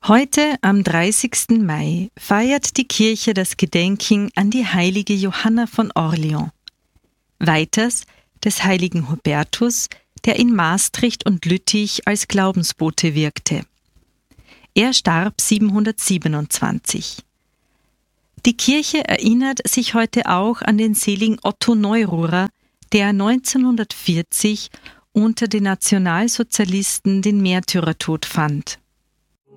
Heute, am 30. Mai, feiert die Kirche das Gedenken an die heilige Johanna von Orleans. Weiters des heiligen Hubertus, der in Maastricht und Lüttich als Glaubensbote wirkte. Er starb 727. Die Kirche erinnert sich heute auch an den seligen Otto Neururer, der 1940 unter den Nationalsozialisten den Märtyrertod fand.